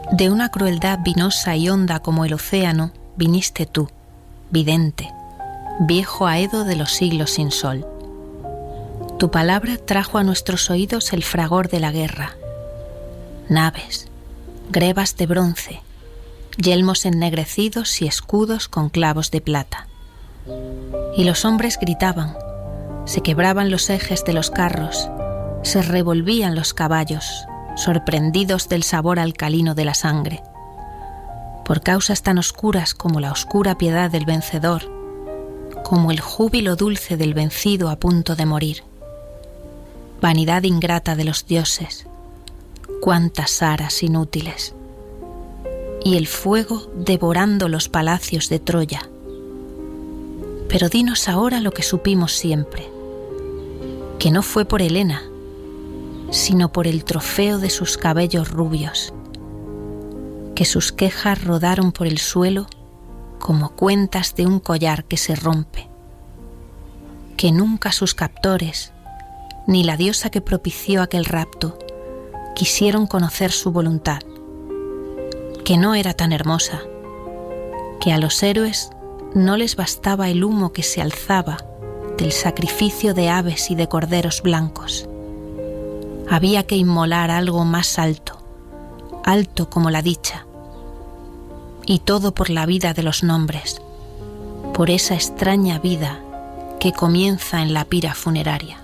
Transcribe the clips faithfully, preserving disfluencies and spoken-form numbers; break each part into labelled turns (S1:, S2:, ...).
S1: De una crueldad vinosa y honda como el océano, viniste tú, vidente, viejo aedo de los siglos sin sol. Tu palabra trajo a nuestros oídos el fragor de la guerra. Naves, grebas de bronce, yelmos ennegrecidos y escudos con clavos de plata. Y los hombres gritaban, se quebraban los ejes de los carros, se revolvían los caballos, sorprendidos del sabor alcalino de la sangre. Por causas tan oscuras como la oscura piedad del vencedor, como el júbilo dulce del vencido a punto de morir. Vanidad ingrata de los dioses, cuántas aras inútiles. Y el fuego devorando los palacios de Troya. Pero dinos ahora lo que supimos siempre, que no fue por Helena, sino por el trofeo de sus cabellos rubios, que sus quejas rodaron por el suelo como cuentas de un collar que se rompe, que nunca sus captores, ni la diosa que propició aquel rapto, quisieron conocer su voluntad, que no era tan hermosa, que a los héroes no les bastaba el humo que se alzaba del sacrificio de aves y de corderos blancos. Había que inmolar algo más alto, alto como la dicha, y todo por la vida de los nombres, por esa extraña vida que comienza en la pira funeraria.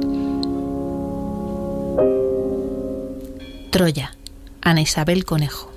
S1: Troya, Ana Isabel Conejo.